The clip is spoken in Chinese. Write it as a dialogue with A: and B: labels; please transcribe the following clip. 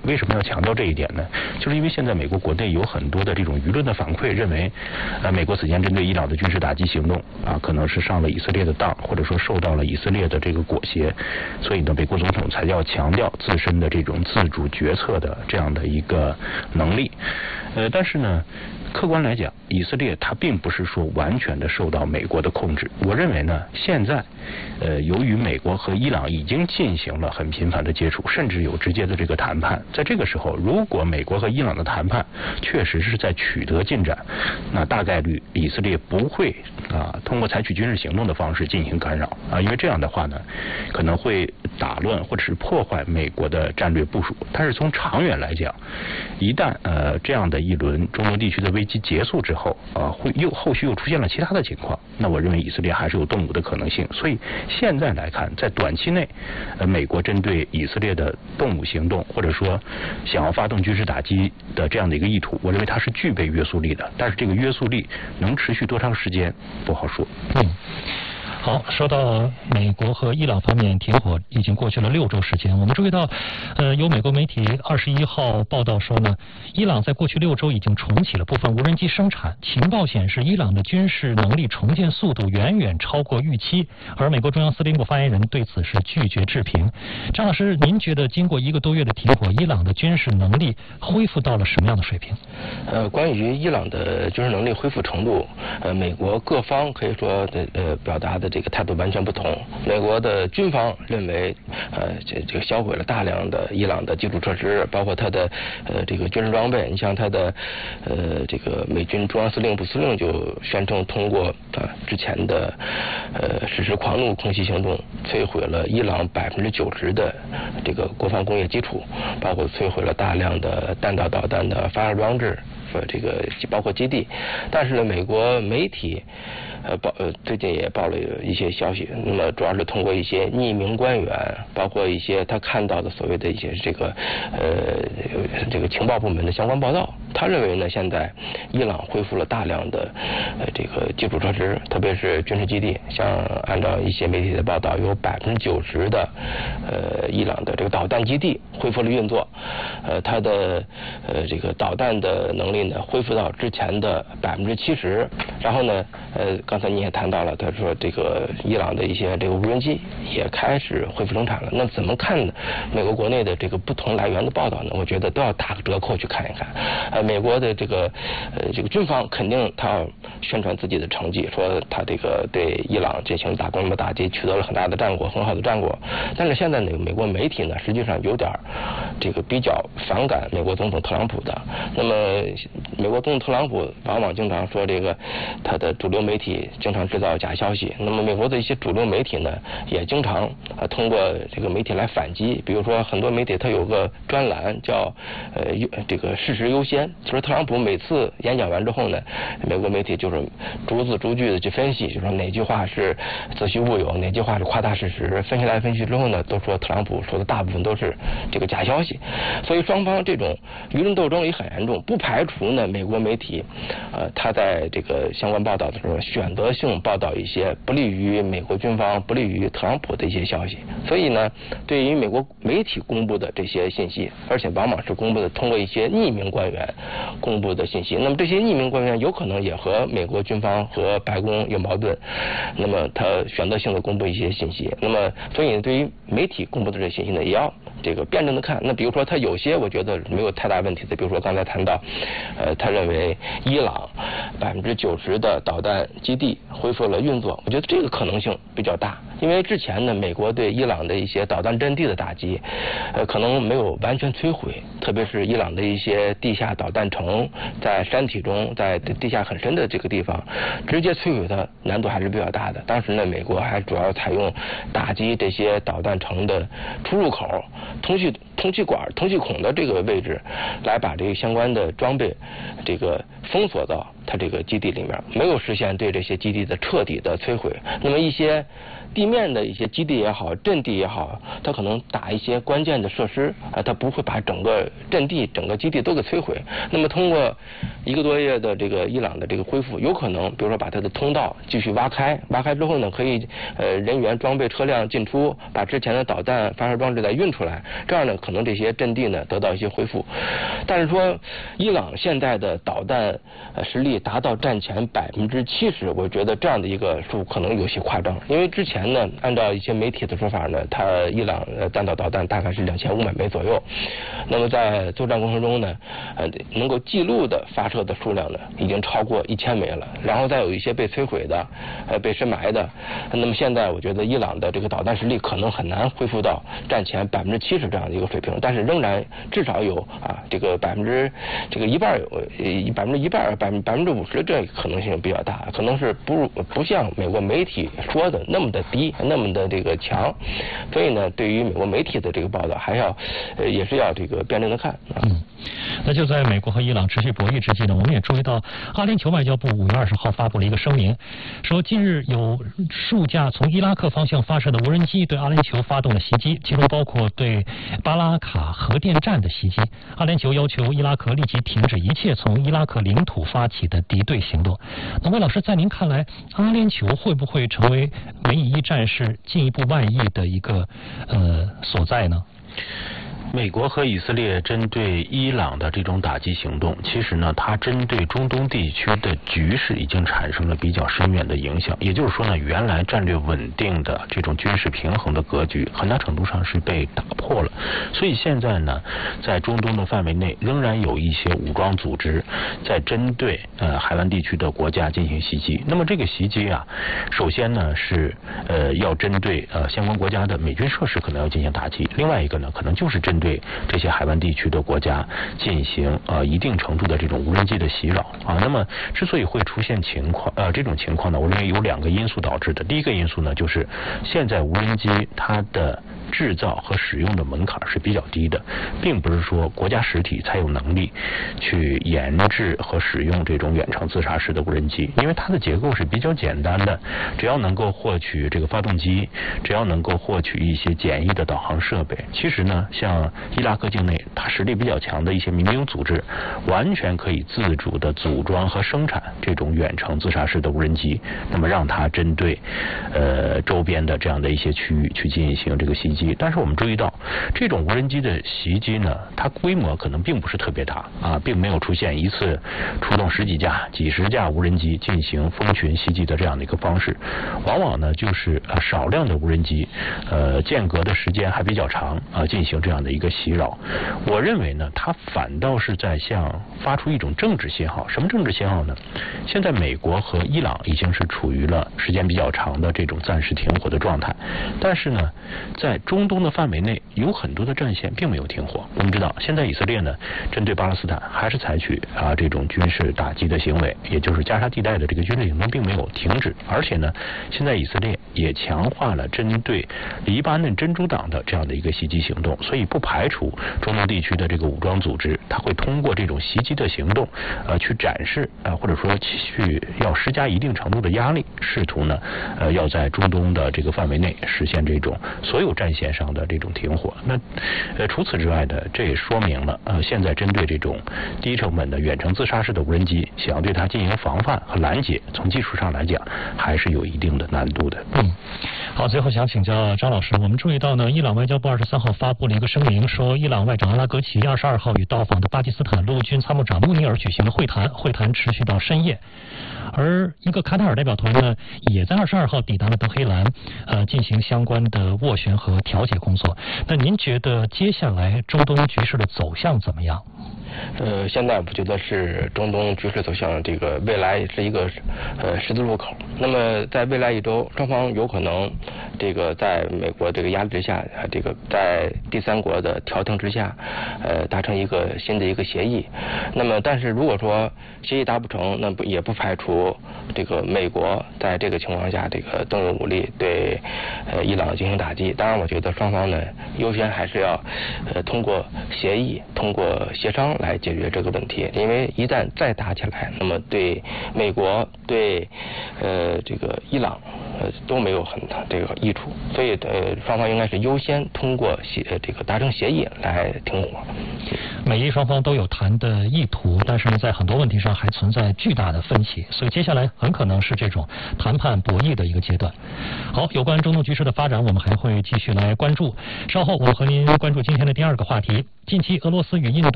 A: 为什么要强调这一点呢？就是因为现在美国国内有很多的这种舆论的反馈，认为美国此前针对伊朗的军事打击行动可能是上了以色列的当，或者说受到了以色列的这个裹挟，所以呢，美国总统才要强调自身的这种自主决策的这样的一个能力。但是呢，客观来讲，以色列它并不是说完全的受到美国的控制。我认为呢，现在由于美国和伊朗已经进行了很频繁的接触，甚至有直接的这个谈判，在这个时候，如果美国和伊朗的谈判确实是在取得进展，那大概率以色列不会通过采取军事行动的方式进行干扰因为这样的话呢，可能会打乱或者是破坏美国的战略部署。但是从长远来讲，一旦这样的一轮中东地区的危机结束之后后续又出现了其他的情况，那我认为以色列还是有动武的可能性。所以现在来看，在短期内美国针对以色列的动武行动，或者说想要发动军事打击的这样的一个意图，我认为它是具备约束力的。但是这个约束力能持续多长时间不好说。
B: 好，说到美国和伊朗方面停火已经过去了6周时间，我们注意到，有美国媒体21号报道说呢，伊朗在过去6周已经重启了部分无人机生产，情报显示伊朗的军事能力重建速度远远超过预期，而美国中央司令部发言人对此是拒绝置评。张老师，您觉得经过1个多月的停火，伊朗的军事能力恢复到了什么样的水平？
C: 关于伊朗的军事能力恢复程度，美国各方可以说表达的这个态度完全不同。美国的军方认为，这个销毁了大量的伊朗的基础设施，包括它的这个军事装备。你像它的这个美军中央司令部司令就宣称，通过之前的实施狂怒空袭行动，摧毁了伊朗90%的这个国防工业基础，包括摧毁了大量的弹道导弹的发射装置。这个包括基地。但是呢，美国媒体最近也报了一些消息，那么主要是通过一些匿名官员，包括一些他看到的所谓的一些这个情报部门的相关报道，他认为呢，现在伊朗恢复了大量的这个基础设施，特别是军事基地，像按照一些媒体的报道，有90%的伊朗的这个导弹基地恢复了运作，它的这个导弹的能力呢恢复到之前的70%，然后呢刚才你也谈到了，他说这个伊朗的一些这个无人机也开始恢复生产了。那怎么看美国国内的这个不同来源的报道呢？我觉得都要打个折扣去看一看。美国的这个军方肯定他要宣传自己的成绩，说他这个对伊朗进行大规模打击，取得了很大的战果，很好的战果。但是现在呢，美国媒体呢实际上有点这个比较反感美国总统特朗普的。那么美国总统特朗普往往经常说这个他的主流媒体经常制造假消息，那么美国的一些主流媒体呢也经常通过这个媒体来反击。比如说很多媒体它有个专栏叫这个事实优先，就是特朗普每次演讲完之后呢，美国媒体就是逐字逐句的去分析，就说哪句话是子虚乌有，哪句话是夸大事实，分析来分析之后呢，都说特朗普说的大部分都是这个假消息。所以双方这种舆论斗争也很严重，不排除呢美国媒体他在这个相关报道的时候选择性报道一些不利于美国军方、不利于特朗普的一些消息。所以呢，对于美国媒体公布的这些信息，而且往往是公布的通过一些匿名官员公布的信息，那么这些匿名官员有可能也和美国军方和白宫有矛盾，那么他选择性的公布一些信息。那么所以对于媒体公布的这些信息呢，也要这个辩证的看。那比如说他有些我觉得没有太大问题的，比如说刚才谈到他认为伊朗90%的导弹基地恢复了运作，我觉得这个可能性比较大。因为之前呢，美国对伊朗的一些导弹阵地的打击可能没有完全摧毁，特别是伊朗的一些地下导弹城，在山体中，在地下很深的这个地方直接摧毁的难度还是比较大的。当时呢，美国还主要采用打击这些导弹城的出入口、通气管、通气孔的这个位置，来把这个相关的装备这个封锁到它这个基地里面，没有实现对这些基地的彻底的摧毁。那么一些地面的一些基地也好，阵地也好，它可能打一些关键的设施它不会把整个阵地、整个基地都给摧毁。那么通过1个多月的这个伊朗的这个恢复，有可能比如说把它的通道继续挖开之后呢，可以人员、装备、车辆进出，把之前的导弹发射装置再运出来，这样呢，可能这些阵地呢得到一些恢复。但是说伊朗现在的导弹实力达到战前70%，我觉得这样的一个数可能有些夸张。因为之前呢，按照一些媒体的说法呢，伊朗弹道导弹大概是2500枚左右。那么在作战过程中呢，能够记录的发射的数量呢，已经超过1000枚了。然后再有一些被摧毁的、被深埋的。那么现在我觉得伊朗的这个导弹实力可能很难恢复到战前70%这样的一个水平，但是仍然至少有这个一半50%这个可能性比较大，可能是不像美国媒体说的那么的低，那么的这个强。所以呢，对于美国媒体的这个报道，也是要这个辩证的看。
B: 那就在美国和伊朗持续博弈之际呢，我们也注意到阿联酋外交部5月20号发布了一个声明，说近日有数架从伊拉克方向发射的无人机对阿联酋发动了袭击，其中包括对巴拉卡核电站的袭击。阿联酋要求伊拉克立即停止一切从伊拉克领土发起的敌对行动。那魏老师，在您看来，阿联酋会不会成为美以伊战事进一步外溢的一个所在呢？
A: 美国和以色列针对伊朗的这种打击行动，其实呢，它针对中东地区的局势已经产生了比较深远的影响。也就是说呢，原来战略稳定的这种军事平衡的格局，很大程度上是被打破了。所以现在呢，在中东的范围内，仍然有一些武装组织在针对海湾地区的国家进行袭击。那么这个袭击首先呢是要针对相关国家的美军设施可能要进行打击，另外一个呢，可能就是针对这些海湾地区的国家进行一定程度的这种无人机的袭扰那么之所以会出现这种情况呢，我认为有2个因素导致的。第一个因素呢，就是现在无人机它的制造和使用的门槛是比较低的，并不是说国家实体才有能力去研制和使用这种远程自杀式的无人机，因为它的结构是比较简单的，只要能够获取这个发动机，只要能够获取一些简易的导航设备，其实呢，像伊拉克境内它实力比较强的一些民兵组织，完全可以自主的组装和生产这种远程自杀式的无人机，那么让它针对周边的这样的一些区域去进行这个袭击。但是我们注意到，这种无人机的袭击呢，它规模可能并不是特别大并没有出现一次出动10几架、几十架无人机进行蜂群袭击的这样的一个方式，往往呢就是少量的无人机间隔的时间还比较长进行这样的一个袭扰。我认为呢，它反倒是在发出一种政治信号。什么政治信号呢？现在美国和伊朗已经是处于了时间比较长的这种暂时停火的状态，但是呢，在中东的范围内有很多的战线并没有停火。我们知道，现在以色列呢，针对巴勒斯坦还是采取这种军事打击的行为，也就是加沙地带的这个军事行动并没有停止，而且呢，现在以色列也强化了针对黎巴嫩真主党的这样的一个袭击行动，所以不排除中东地区的这个武装组织，它会通过这种袭击的行动去展示或者说去要施加一定程度的压力，试图呢要在中东的这个范围内实现这种所有战线上的这种停火。那除此之外的，这也说明了现在针对这种低成本的远程自杀式的无人机，想要对它进行防范和拦截，从技术上来讲还是有一定的难度的。
B: 好，最后想请教张老师，我们注意到呢，伊朗外交部23号发布了一个声明，说伊朗外长阿拉格齐22号与到访的巴基斯坦陆军参谋长穆尼尔举行了会谈，会谈持续到深夜。而一个卡塔尔代表团呢，也在22号抵达了德黑兰，进行相关的斡旋和调解工作。那您觉得接下来中东局势的走向怎么样？
C: 现在我觉得是中东局势走向这个未来是一个十字路口。那么在未来1周，双方有可能这个在美国这个压力之下，这个在第三国的调停之下，达成一个新的一个协议。那么，但是如果说协议达不成，那也不排除这个美国在这个情况下这个动用武力对伊朗进行打击。当然，我觉得双方呢优先还是要通过协议、通过协商来解决这个问题，因为一旦再打起来，那么对美国、对这个伊朗都没有很大这个益处，所以双方应该是优先通过这个达成协议来停火。
B: 美伊双方都有谈的意图，但是呢，在很多问题上还存在巨大的分歧，所以接下来很可能是这种谈判博弈的一个阶段。好，有关中东局势的发展，我们还会继续来关注。稍后我们和您关注今天的第二个话题：近期俄罗斯与印度